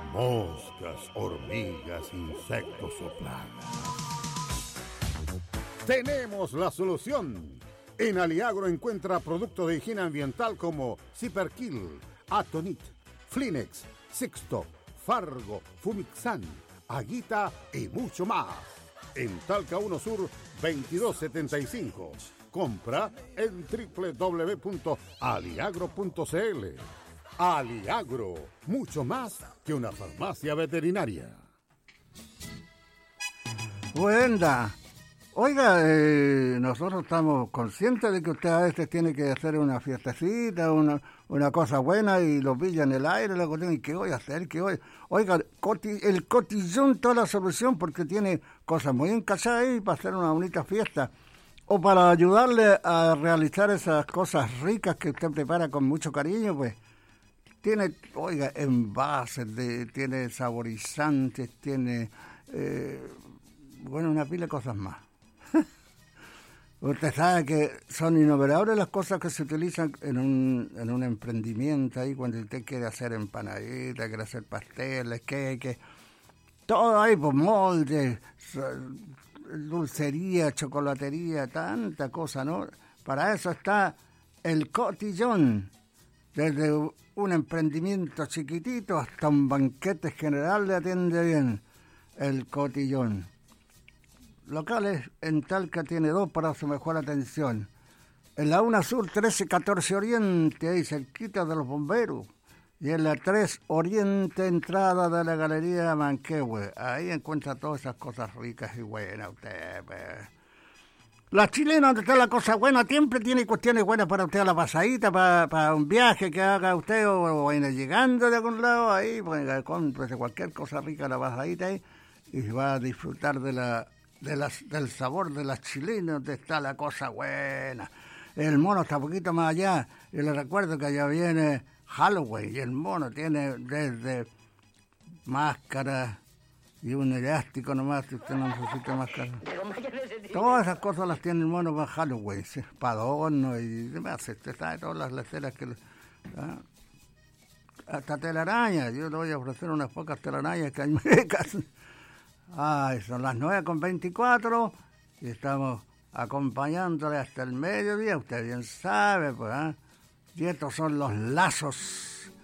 moscas, hormigas, insectos o plagas. Tenemos la solución. En Aliagro encuentra productos de higiene ambiental como Zipperkill, Atonit, Flinex, Sixto, Fargo, Fumixan, Aguita y mucho más. En Talca 1 Sur 2275. Compra en www.aliagro.cl. Aliagro, mucho más que una farmacia veterinaria. Buena. Oiga, nosotros estamos conscientes de que usted a veces tiene que hacer una fiestecita, una cosa buena y lo pilla en el aire, la cuestión, ¿y qué voy a hacer? Oiga, el cotillón toda la solución porque tiene cosas muy encasadas ahí para hacer una bonita fiesta o para ayudarle a realizar esas cosas ricas que usted prepara con mucho cariño, pues tiene, oiga, envases, tiene saborizantes, tiene, una pila de cosas más. Usted sabe que son innumerables las cosas que se utilizan en un emprendimiento ahí cuando usted quiere hacer empanaditas, quiere hacer pasteles, queques, todo ahí, pues moldes, dulcería, chocolatería, tanta cosa, ¿no? Para eso está el cotillón, desde un emprendimiento chiquitito hasta un banquete general le atiende bien el cotillón. Locales en Talca tiene 2 para su mejor atención. En la 1 Sur 1314 Oriente, ahí cerquita de los bomberos. Y en la 3 Oriente, entrada de la Galería Manquehue. Ahí encuentra todas esas cosas ricas y buenas usted. Pues. La chilena, donde está la cosa buena, siempre tiene cuestiones buenas para usted a la pasadita, para un viaje que haga usted o viene llegando de algún lado. Ahí, pues, cómprese cualquier cosa rica a la pasadita ahí y va a disfrutar del sabor de las chilenas, donde está la cosa buena. El mono está un poquito más allá, y le recuerdo que allá viene Halloween, y el mono tiene desde máscara y un elástico nomás, si usted no necesita máscara. Todas esas cosas las tiene el mono para Halloween, ¿sí? Para adorno y demás, usted sabe todas las leceras que... ¿ah? Hasta telarañas, yo le voy a ofrecer unas pocas telarañas que hay mecas. Ay, son las 9:24 y estamos acompañándole hasta el mediodía, usted bien sabe, pues, ¿eh? Y estos son los lazos